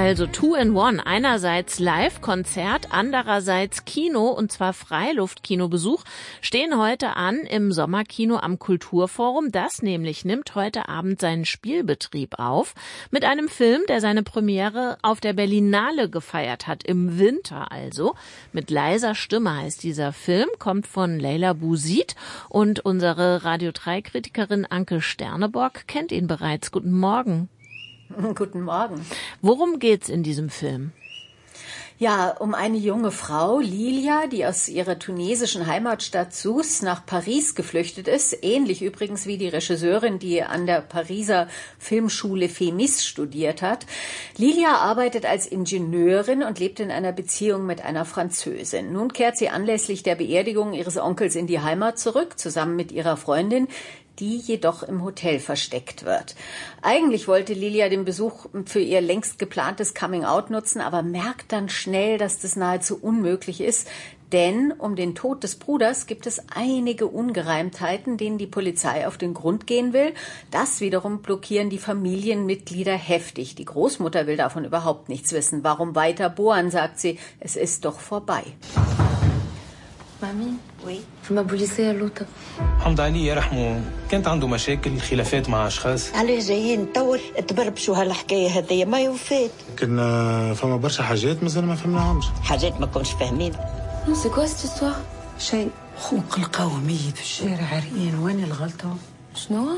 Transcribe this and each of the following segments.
Also Two in One, einerseits Live-Konzert, andererseits Kino, und zwar Freiluftkinobesuch, stehen heute an im Sommerkino am Kulturforum. Das nämlich nimmt heute Abend seinen Spielbetrieb auf mit einem Film, der seine Premiere auf der Berlinale gefeiert hat, im Winter also. Mit leiser Stimme heißt dieser Film, kommt von Leila Bouzid und unsere Radio 3-Kritikerin Anke Sterneborg kennt ihn bereits. Guten Morgen. Guten Morgen. Worum geht's in diesem Film? Ja, um eine junge Frau, Lilia, die aus ihrer tunesischen Heimatstadt Sousse nach Paris geflüchtet ist. Ähnlich übrigens wie die Regisseurin, die an der Pariser Filmschule FEMIS studiert hat. Lilia arbeitet als Ingenieurin und lebt in einer Beziehung mit einer Französin. Nun kehrt sie anlässlich der Beerdigung ihres Onkels in die Heimat zurück, zusammen mit ihrer Freundin, die jedoch im Hotel versteckt wird. Eigentlich wollte Lilia den Besuch für ihr längst geplantes Coming-out nutzen, aber merkt dann schnell, dass das nahezu unmöglich ist, denn um den Tod des Bruders gibt es einige Ungereimtheiten, denen die Polizei auf den Grund gehen will. Das wiederum blockieren die Familienmitglieder heftig. Die Großmutter will davon überhaupt nichts wissen. Warum weiter bohren, sagt sie, es ist doch vorbei. مامي في بوليسية لوطة حمد علي يرحمه كانت عنده مشاكل خلافات مع اشخاص عليه جايين تو تبربشوا هالحكايه هذيا ما يوفات كنا فما برشا حاجات مازال ما فهمناهمش حاجات ما كنتش فاهمين نو سي كوا سيت استوار شيء خوك لقاوه ميت في الشارع عريان وين الغلطه شنو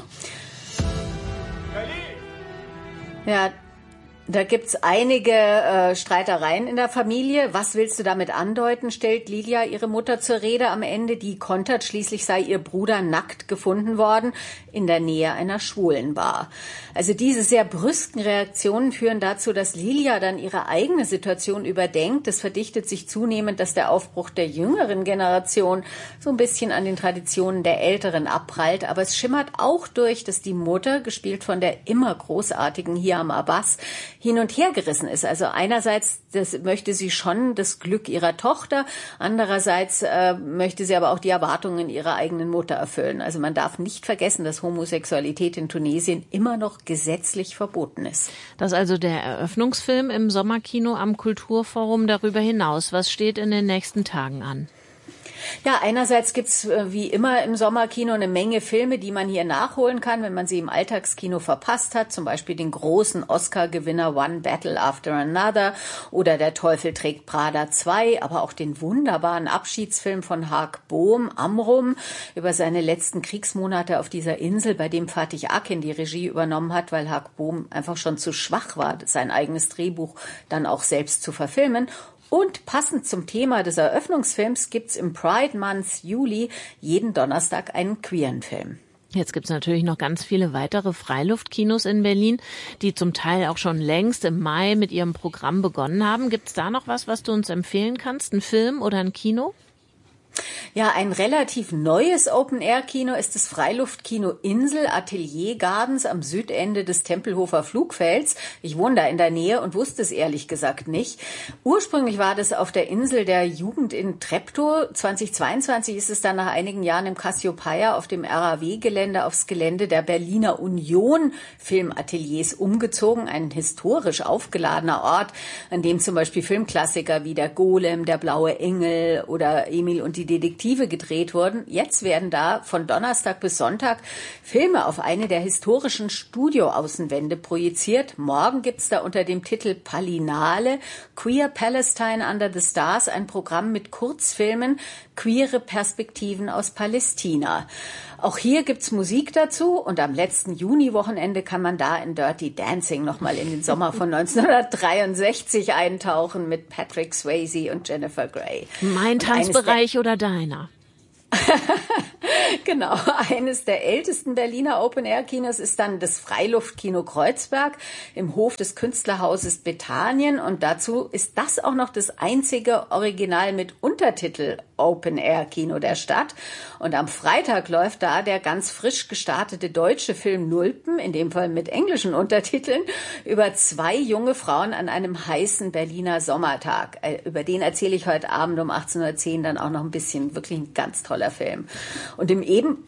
Ja, da gibt's einige Streitereien in der Familie. Was willst du damit andeuten, stellt Lilia ihre Mutter zur Rede am Ende. Die kontert, schließlich sei ihr Bruder nackt gefunden worden in der Nähe einer Schwulenbar. Also diese sehr brüsken Reaktionen führen dazu, dass Lilia dann ihre eigene Situation überdenkt. Es verdichtet sich zunehmend, dass der Aufbruch der jüngeren Generation so ein bisschen an den Traditionen der Älteren abprallt. Aber es schimmert auch durch, dass die Mutter, gespielt von der immer großartigen Hiam Abbas, hin und her gerissen ist. Also einerseits möchte sie schon das Glück ihrer Tochter, andererseits möchte sie aber auch die Erwartungen ihrer eigenen Mutter erfüllen. Also man darf nicht vergessen, dass Homosexualität in Tunesien immer noch gesetzlich verboten ist. Das ist also der Eröffnungsfilm im Sommerkino am Kulturforum. Darüber hinaus, was steht in den nächsten Tagen an? Ja, einerseits gibt's wie immer im Sommerkino eine Menge Filme, die man hier nachholen kann, wenn man sie im Alltagskino verpasst hat. Zum Beispiel den großen Oscar-Gewinner One Battle After Another oder Der Teufel trägt Prada 2, aber auch den wunderbaren Abschiedsfilm von Haak Bohm, Amrum, über seine letzten Kriegsmonate auf dieser Insel, bei dem Fatih Akin die Regie übernommen hat, weil Haak Bohm einfach schon zu schwach war, sein eigenes Drehbuch dann auch selbst zu verfilmen. Und passend zum Thema des Eröffnungsfilms gibt's im Pride Month Juli jeden Donnerstag einen queeren Film. Jetzt gibt's natürlich noch ganz viele weitere Freiluftkinos in Berlin, die zum Teil auch schon längst im Mai mit ihrem Programm begonnen haben. Gibt's da noch was du uns empfehlen kannst? Ein Film oder ein Kino? Ja, ein relativ neues Open-Air-Kino ist das Freiluftkino Insel Atelier Gardens am Südende des Tempelhofer Flugfelds. Ich wohne da in der Nähe und wusste es ehrlich gesagt nicht. Ursprünglich war das auf der Insel der Jugend in Treptow. 2022 ist es dann nach einigen Jahren im Cassiopeia auf dem RAW-Gelände aufs Gelände der Berliner Union Filmateliers umgezogen. Ein historisch aufgeladener Ort, an dem zum Beispiel Filmklassiker wie Der Golem, Der blaue Engel oder Emil und die Detektive gedreht wurden. Jetzt werden da von Donnerstag bis Sonntag Filme auf eine der historischen Studioaußenwände projiziert. Morgen gibt's da unter dem Titel Palinale Queer Palestine Under the Stars ein Programm mit Kurzfilmen, queere Perspektiven aus Palästina. Auch hier gibt's Musik dazu und am letzten Juni-Wochenende kann man da in Dirty Dancing nochmal in den Sommer von 1963 eintauchen mit Patrick Swayze und Jennifer Grey. Mein Tanzbereich oder deiner? Genau, eines der ältesten Berliner Open-Air-Kinos ist dann das Freiluftkino Kreuzberg im Hof des Künstlerhauses Bethanien und dazu ist das auch noch das einzige Original mit Untertitel Open-Air-Kino der Stadt. Und am Freitag läuft da der ganz frisch gestartete deutsche Film Nulpen, in dem Fall mit englischen Untertiteln, über zwei junge Frauen an einem heißen Berliner Sommertag. Über den erzähle ich heute Abend um 18:10 Uhr dann auch noch ein bisschen. Wirklich ein ganz toller Film. Und im eben, ja?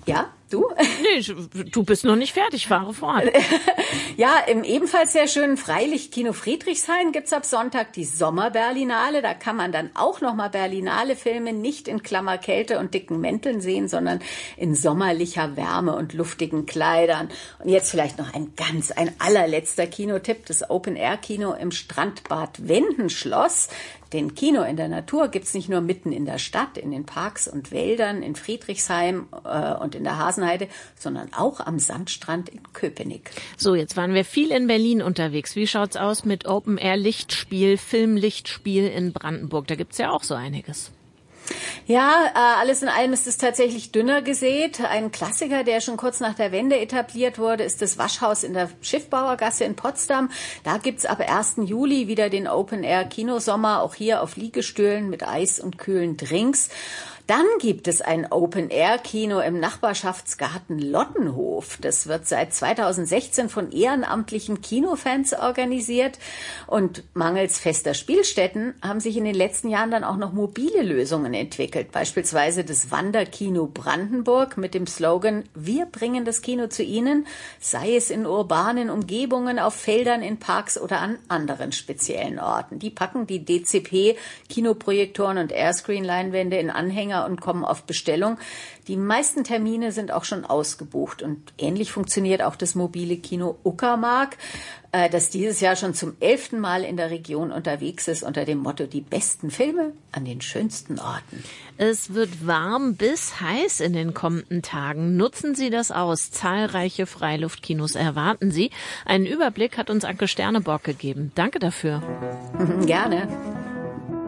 Du? Nee, du bist noch nicht fertig, fahre fort. Ja, im ebenfalls sehr schönen Freilichtkino Friedrichshain gibt's ab Sonntag die Sommerberlinale. Da kann man dann auch nochmal Berlinale-Filme nicht in Klammerkälte und dicken Mänteln sehen, sondern in sommerlicher Wärme und luftigen Kleidern. Und jetzt vielleicht noch ein allerletzter Kinotipp, das Open-Air-Kino im Strandbad Wendenschloss. Denn Kino in der Natur gibt's nicht nur mitten in der Stadt, in den Parks und Wäldern, in Friedrichshain und in der Hasenheide, sondern auch am Sandstrand in Köpenick. So, jetzt waren wir viel in Berlin unterwegs. Wie schaut's aus mit Open-Air-Lichtspiel, Filmlichtspiel in Brandenburg? Da gibt's ja auch so einiges. Ja, alles in allem ist es tatsächlich dünner gesät. Ein Klassiker, der schon kurz nach der Wende etabliert wurde, ist das Waschhaus in der Schiffbauergasse in Potsdam. Da gibt's ab 1. Juli wieder den Open-Air-Kinosommer, auch hier auf Liegestühlen mit Eis und kühlen Drinks. Dann gibt es ein Open-Air-Kino im Nachbarschaftsgarten Lottenhof. Das wird seit 2016 von ehrenamtlichen Kinofans organisiert. Und mangels fester Spielstätten haben sich in den letzten Jahren dann auch noch mobile Lösungen entwickelt. Beispielsweise das Wanderkino Brandenburg mit dem Slogan „Wir bringen das Kino zu Ihnen", sei es in urbanen Umgebungen, auf Feldern, in Parks oder an anderen speziellen Orten. Die packen die DCP-Kinoprojektoren und Airscreen-Leinwände in Anhänger und kommen auf Bestellung. Die meisten Termine sind auch schon ausgebucht und ähnlich funktioniert auch das mobile Kino Uckermark, das dieses Jahr schon zum 11. Mal in der Region unterwegs ist unter dem Motto „Die besten Filme an den schönsten Orten". Es wird warm bis heiß in den kommenden Tagen. Nutzen Sie das aus. Zahlreiche Freiluftkinos erwarten Sie. Einen Überblick hat uns Anke Sternebock gegeben. Danke dafür. Gerne.